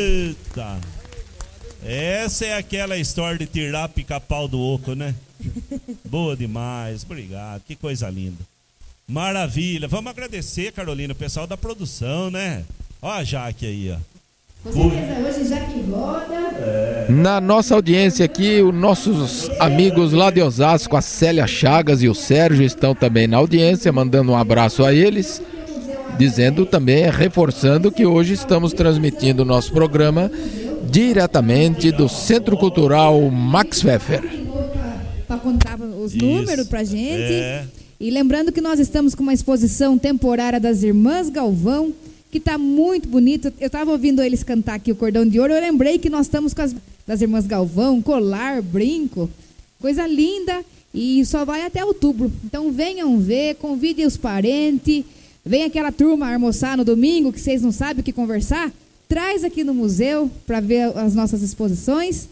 Eita! Essa é aquela história de tirar pica-pau do oco, né? Boa demais, obrigado, que coisa linda. Maravilha, vamos agradecer, Carolina, o pessoal da produção, né? Ó a Jaque aí, ó. Com certeza, hoje Jaque roda. Na nossa audiência aqui, os nossos amigos lá de Osasco, a Célia Chagas e o Sérgio estão também na audiência, mandando um abraço a eles, dizendo também, reforçando que hoje estamos transmitindo o nosso programa diretamente do Centro Cultural Max Pfeffer. Para contar os números pra gente. E lembrando que nós estamos com uma exposição temporária das Irmãs Galvão, que está muito bonito. Eu estava ouvindo eles cantar aqui o Cordão de Ouro, eu lembrei que nós estamos com as das Irmãs Galvão, colar, brinco, coisa linda, e só vai até outubro. Então venham ver, convidem os parentes, vem aquela turma almoçar no domingo, que vocês não sabem o que conversar, traz aqui no museu para ver as nossas exposições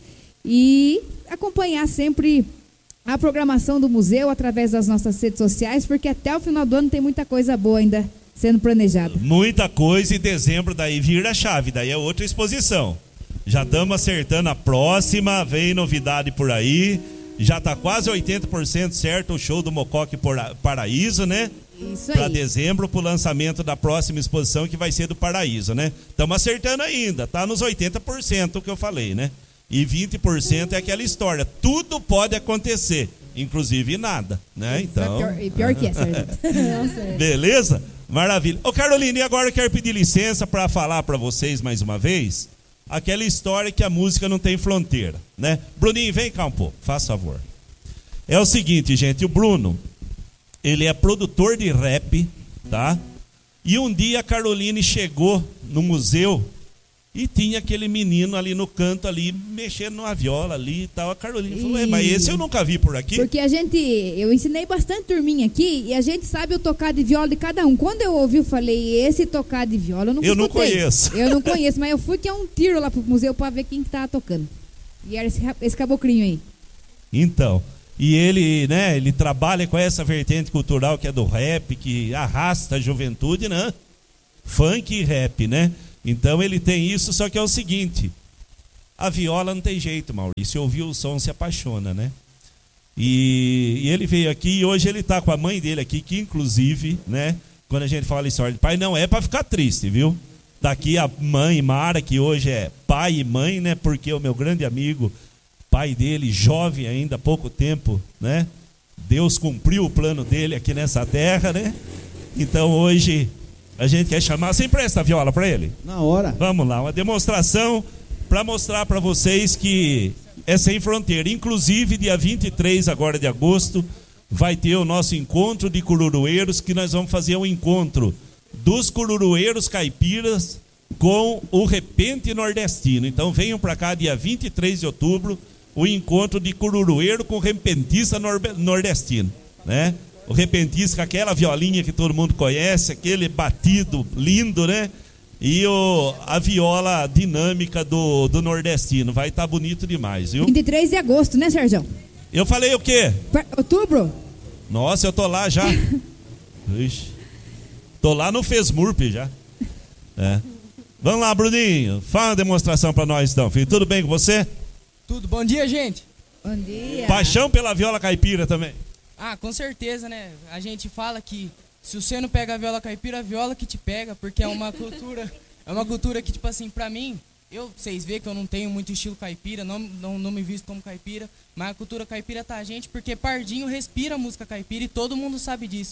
e acompanhar sempre a programação do museu através das nossas redes sociais, porque até o final do ano tem muita coisa boa ainda sendo planejada. Muita coisa, e dezembro daí vira a chave, daí é outra exposição. Já estamos acertando a próxima, vem novidade por aí, já está quase 80% certo o show do Mocoque Paraíso, né? Isso aí. Para dezembro, para o lançamento da próxima exposição, que vai ser do Paraíso, né? Estamos acertando ainda, tá nos 80% que eu falei, né? E 20% é aquela história, tudo pode acontecer, inclusive nada, né? Então... Pior que é, certo? Beleza? Maravilha. Ô Carolina, e agora eu quero pedir licença para falar para vocês mais uma vez aquela história que a música não tem fronteira, né? Bruninho, vem cá um pouco, faz favor. É o seguinte, gente, o Bruno, ele é produtor de rap, tá? E um dia a Caroline chegou no museu e tinha aquele menino ali no canto ali, mexendo numa viola ali e tal. A Caroline falou, mas esse eu nunca vi por aqui. Porque eu ensinei bastante turminha aqui e a gente sabe o tocar de viola de cada um. Quando eu ouvi, eu falei, esse tocar de viola eu não conheço. Eu não conheço, mas eu fui que é um tiro lá pro museu pra ver quem que tava tocando. E era esse caboclinho aí. Então, e ele, né, ele trabalha com essa vertente cultural que é do rap, que arrasta a juventude, né? Funk e rap, né? Então ele tem isso, só que é o seguinte, a viola não tem jeito, Maurício, ouviu o som, se apaixona, né? E ele veio aqui e hoje ele tá com a mãe dele aqui, que inclusive, né, quando a gente fala história de pai, não é para ficar triste, viu? Tá aqui a mãe Mara, que hoje é pai e mãe, né, porque o meu grande amigo, pai dele, jovem ainda, há pouco tempo, né, Deus cumpriu o plano dele aqui nessa terra, né? Então hoje... a gente quer chamar, você empresta a viola para ele? Na hora. Vamos lá, uma demonstração para mostrar para vocês que é sem fronteira. Inclusive, dia 23 agora de agosto, vai ter o nosso encontro de cururueiros, que nós vamos fazer um encontro dos cururueiros caipiras com o repente nordestino. Então venham para cá dia 23 de outubro, o encontro de cururueiro com repentista nordestino, né? O repentista com aquela violinha que todo mundo conhece, aquele batido lindo, né? E a viola dinâmica do nordestino. Vai estar bonito demais, viu? 23 de agosto, né, Sérgio? Eu falei o quê? Outubro? Nossa, eu tô lá já. Ixi. Tô lá no Fesmurp já. É. Vamos lá, Bruninho. Fala uma demonstração pra nós então, filho. Tudo bem com você? Tudo. Bom dia, gente. Bom dia. Paixão pela viola caipira também. Ah, com certeza, né? A gente fala que se você não pega a viola caipira, a viola que te pega, porque é uma cultura que, tipo assim, pra mim, vocês veem que eu não tenho muito estilo caipira, não me visto como caipira, mas a cultura caipira tá a gente, porque Pardinho respira música caipira e todo mundo sabe disso.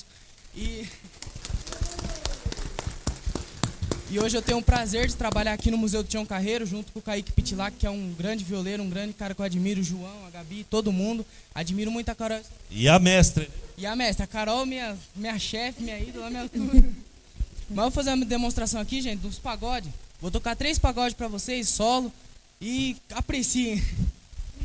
E hoje eu tenho o prazer de trabalhar aqui no Museu do Tião Carreiro, junto com o Kaique Pitlac, que é um grande violeiro, um grande cara que eu admiro, o João, a Gabi, todo mundo. Admiro muito a Carol. E a mestre. A Carol, minha chefe, minha ídola, minha tudo. Mas eu vou fazer uma demonstração aqui, gente, dos pagodes. Vou tocar 3 pagodes pra vocês, solo, e apreciem.